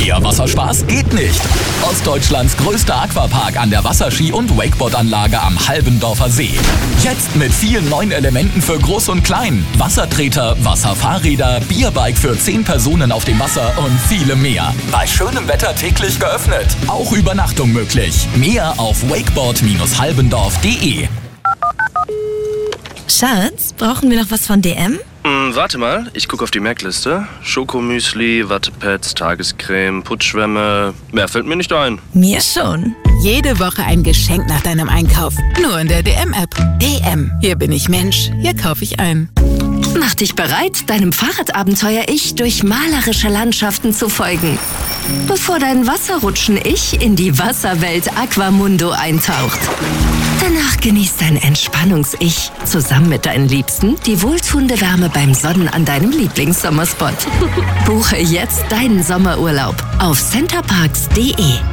Mehr Wasserspaß geht nicht. Ostdeutschlands größter Aquapark an der Wasserski- und Wakeboardanlage am Halbendorfer See. Jetzt mit vielen neuen Elementen für Groß und Klein. Wassertreter, Wasserfahrräder, Bierbike für 10 Personen auf dem Wasser und viele mehr. Bei schönem Wetter täglich geöffnet. Auch Übernachtung möglich. Mehr auf wakeboard-halbendorf.de. Schatz, brauchen wir noch was von DM? Warte mal, ich gucke auf die Merkliste. Schokomüsli, Wattepads, Tagescreme, Putzschwämme. Mehr fällt mir nicht ein. Mir schon. Jede Woche ein Geschenk nach deinem Einkauf. Nur in der DM-App. DM. Hier bin ich Mensch. Hier kaufe ich ein. Mach dich bereit, deinem Fahrradabenteuer-Ich durch malerische Landschaften zu folgen. Bevor dein Wasserrutschen-Ich in die Wasserwelt Aquamundo eintaucht. Danach genießt dein Entspannungs-Ich zusammen mit deinen Liebsten die wohltuende Wärme beim Sonnen an deinem Lieblingssommerspot. Buche jetzt deinen Sommerurlaub auf centerparks.de.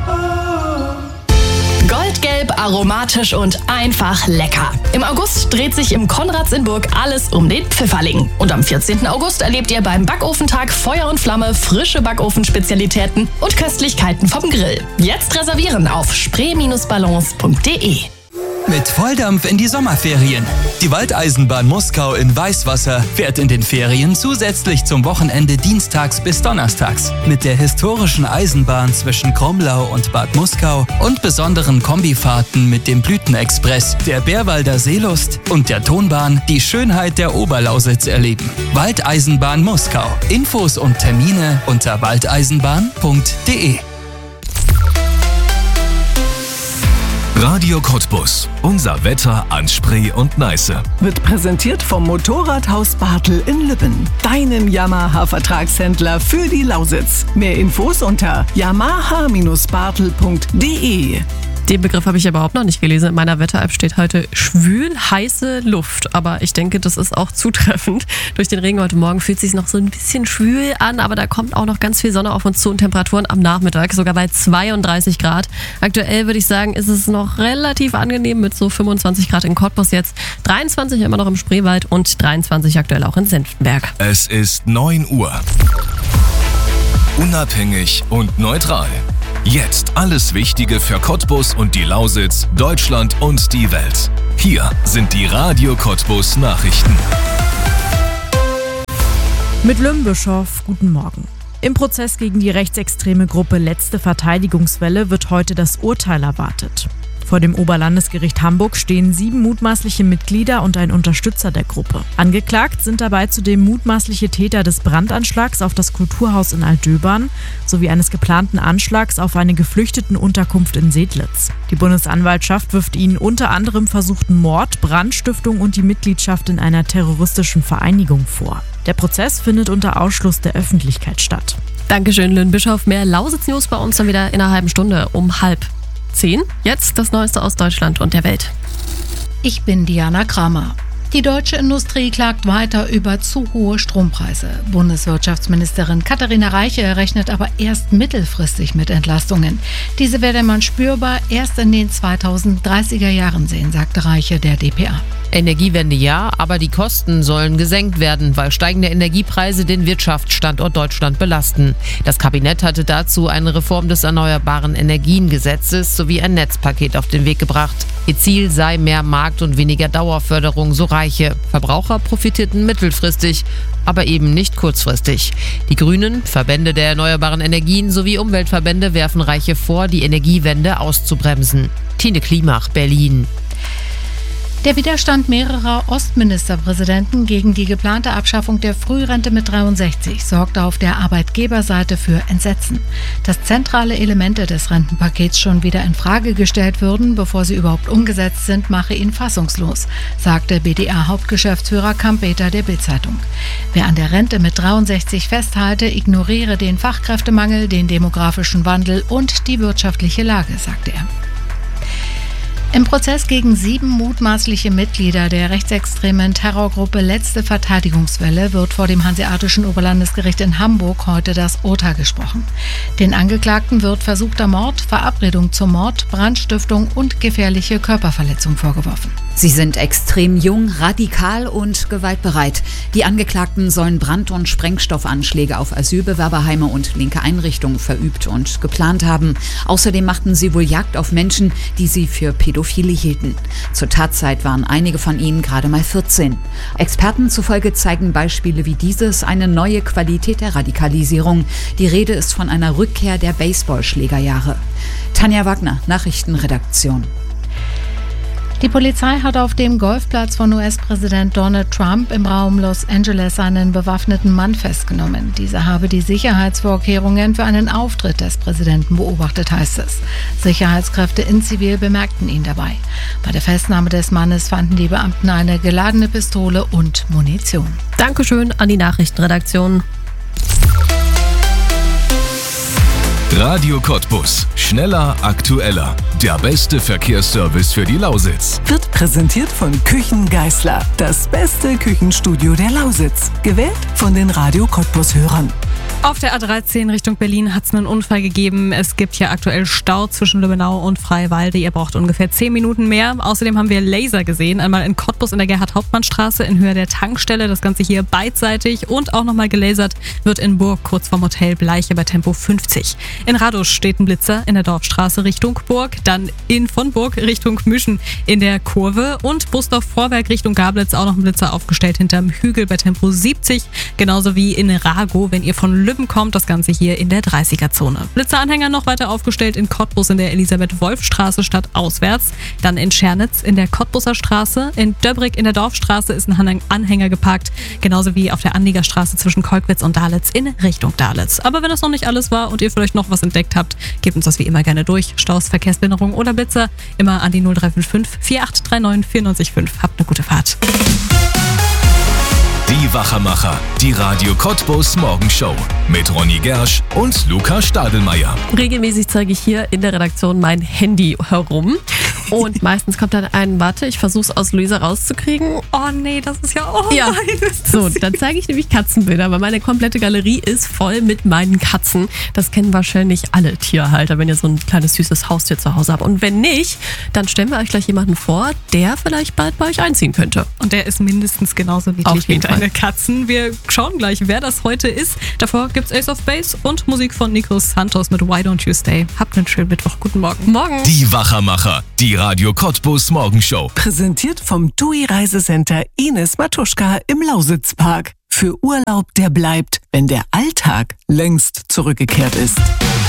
Goldgelb, aromatisch und einfach lecker. Im August dreht sich im Konrads in Burg alles um den Pfifferling. Und am 14. August erlebt ihr beim Backofentag Feuer und Flamme frische Backofenspezialitäten und Köstlichkeiten vom Grill. Jetzt reservieren auf spree-ballons.de. Mit Volldampf in die Sommerferien. Die Waldeisenbahn Muskau in Weißwasser fährt in den Ferien zusätzlich zum Wochenende dienstags bis donnerstags. Mit der historischen Eisenbahn zwischen Kromlau und Bad Muskau und besonderen Kombifahrten mit dem Blütenexpress, der Bärwalder Seelust und der Tonbahn die Schönheit der Oberlausitz erleben. Waldeisenbahn Muskau. Infos und Termine unter waldeisenbahn.de. Radio Cottbus. Unser Wetter an Spree und Neiße. Wird präsentiert vom Motorradhaus Bartel in Lübben. Deinen Yamaha-Vertragshändler für die Lausitz. Mehr Infos unter yamaha-bartel.de. Den Begriff habe ich überhaupt noch nicht gelesen. In meiner Wetter-App steht heute schwül heiße Luft. Aber ich denke, das ist auch zutreffend. Durch den Regen heute Morgen fühlt es sich noch so ein bisschen schwül an, aber da kommt auch noch ganz viel Sonne auf uns zu und Temperaturen am Nachmittag sogar bei 32 Grad. Aktuell würde ich sagen, ist es noch relativ angenehm mit so 25 Grad in Cottbus jetzt, 23 immer noch im Spreewald und 23 aktuell auch in Senftenberg. Es ist 9 Uhr. Unabhängig und neutral. Jetzt alles Wichtige für Cottbus und die Lausitz, Deutschland und die Welt. Hier sind die Radio Cottbus Nachrichten. Mit Lümbischow, guten Morgen. Im Prozess gegen die rechtsextreme Gruppe Letzte Verteidigungswelle wird heute das Urteil erwartet. Vor dem Oberlandesgericht Hamburg stehen 7 mutmaßliche Mitglieder und ein Unterstützer der Gruppe. Angeklagt sind dabei zudem mutmaßliche Täter des Brandanschlags auf das Kulturhaus in Altdöbern sowie eines geplanten Anschlags auf eine Geflüchtetenunterkunft in Sedlitz. Die Bundesanwaltschaft wirft ihnen unter anderem versuchten Mord, Brandstiftung und die Mitgliedschaft in einer terroristischen Vereinigung vor. Der Prozess findet unter Ausschluss der Öffentlichkeit statt. Dankeschön, Lynn Bischof. Mehr Lausitz-News bei uns dann wieder in einer halben Stunde um 9:30. Jetzt das Neueste aus Deutschland und der Welt. Ich bin Diana Kramer. Die deutsche Industrie klagt weiter über zu hohe Strompreise. Bundeswirtschaftsministerin Katharina Reiche rechnet aber erst mittelfristig mit Entlastungen. Diese werde man spürbar erst in den 2030er Jahren sehen, sagte Reiche der dpa. Energiewende ja, aber die Kosten sollen gesenkt werden, weil steigende Energiepreise den Wirtschaftsstandort Deutschland belasten. Das Kabinett hatte dazu eine Reform des Erneuerbaren Energiengesetzes sowie ein Netzpaket auf den Weg gebracht. Ihr Ziel sei mehr Markt- und weniger Dauerförderung, so Reiche. Verbraucher profitierten mittelfristig, aber eben nicht kurzfristig. Die Grünen, Verbände der erneuerbaren Energien sowie Umweltverbände werfen Reiche vor, die Energiewende auszubremsen. Tine Klimach, Berlin. Der Widerstand mehrerer Ostministerpräsidenten gegen die geplante Abschaffung der Frührente mit 63 sorgte auf der Arbeitgeberseite für Entsetzen. Dass zentrale Elemente des Rentenpakets schon wieder in Frage gestellt würden, bevor sie überhaupt umgesetzt sind, mache ihn fassungslos, sagte BDA-Hauptgeschäftsführer Kampeter der Bild-Zeitung. Wer an der Rente mit 63 festhalte, ignoriere den Fachkräftemangel, den demografischen Wandel und die wirtschaftliche Lage, sagte er. Im Prozess gegen 7 mutmaßliche Mitglieder der rechtsextremen Terrorgruppe Letzte Verteidigungswelle wird vor dem Hanseatischen Oberlandesgericht in Hamburg heute das Urteil gesprochen. Den Angeklagten wird versuchter Mord, Verabredung zum Mord, Brandstiftung und gefährliche Körperverletzung vorgeworfen. Sie sind extrem jung, radikal und gewaltbereit. Die Angeklagten sollen Brand- und Sprengstoffanschläge auf Asylbewerberheime und linke Einrichtungen verübt und geplant haben. Außerdem machten sie wohl Jagd auf Menschen, die sie für Pädophile hielten. Zur Tatzeit waren einige von ihnen gerade mal 14. Experten zufolge zeigen Beispiele wie dieses eine neue Qualität der Radikalisierung. Die Rede ist von einer Rückkehr der Baseballschlägerjahre. Tanja Wagner, Nachrichtenredaktion. Die Polizei hat auf dem Golfplatz von US-Präsident Donald Trump im Raum Los Angeles einen bewaffneten Mann festgenommen. Dieser habe die Sicherheitsvorkehrungen für einen Auftritt des Präsidenten beobachtet, heißt es. Sicherheitskräfte in Zivil bemerkten ihn dabei. Bei der Festnahme des Mannes fanden die Beamten eine geladene Pistole und Munition. Dankeschön an die Nachrichtenredaktion. Radio Cottbus. Schneller, aktueller. Der beste Verkehrsservice für die Lausitz. Wird präsentiert von Küchen Geisler. Das beste Küchenstudio der Lausitz. Gewählt von den Radio Cottbus-Hörern. Auf der A13 Richtung Berlin hat es einen Unfall gegeben. Es gibt hier aktuell Stau zwischen Lübbenau und Freiwalde. Ihr braucht ungefähr 10 Minuten mehr. Außerdem haben wir Laser gesehen. Einmal in Cottbus in der Gerhard-Hauptmann-Straße in Höhe der Tankstelle. Das Ganze hier beidseitig. Und auch nochmal gelasert wird in Burg kurz vorm Hotel Bleiche bei Tempo 50. In Radusch steht ein Blitzer in der Dorfstraße Richtung Burg. Dann von Burg Richtung Müschen in der Kurve. Und Busdorf-Vorwerk Richtung Gablitz auch noch ein Blitzer aufgestellt hinterm Hügel bei Tempo 70. Genauso wie in Rago, wenn ihr von Lübben kommt, das Ganze hier in der 30er-Zone. Blitzeranhänger noch weiter aufgestellt in Cottbus in der Elisabeth-Wolf-Straße stadtauswärts. Dann in Schernitz in der Cottbuser Straße. In Döbrig in der Dorfstraße ist ein Anhänger geparkt. Genauso wie auf der Anliegerstraße zwischen Kolkwitz und Dalitz in Richtung Dalitz. Aber wenn das noch nicht alles war und ihr vielleicht noch was entdeckt habt, gebt uns das wie immer gerne durch. Staus, Verkehrsbehinderung oder Blitzer immer an die 0355 4839 945. Habt eine gute Fahrt. Die Wachermacher, die Radio Cottbus Morgenshow mit Ronny Gersch und Luca Stadelmeier. Regelmäßig zeige ich hier in der Redaktion mein Handy herum. Und meistens kommt dann warte, ich versuche es aus Luisa rauszukriegen. Oh nee, das ist ja... Oh ja. Nein, So, dann zeige ich nämlich Katzenbilder, weil meine komplette Galerie ist voll mit meinen Katzen. Das kennen wahrscheinlich alle Tierhalter, wenn ihr so ein kleines süßes Haustier zu Hause habt. Und wenn nicht, dann stellen wir euch gleich jemanden vor, der vielleicht bald bei euch einziehen könnte. Und der ist mindestens genauso niedlich wie deine Katzen. Wir schauen gleich, wer das heute ist. Davor gibt's Ace of Base und Musik von Nico Santos mit Why Don't You Stay. Habt einen schönen Mittwoch. Guten Morgen. Morgen. Die Wachermacher, die Radio Cottbus Morgenshow. Präsentiert vom TUI Reisecenter Ines Matuschka im Lausitzpark. Für Urlaub, der bleibt, wenn der Alltag längst zurückgekehrt ist.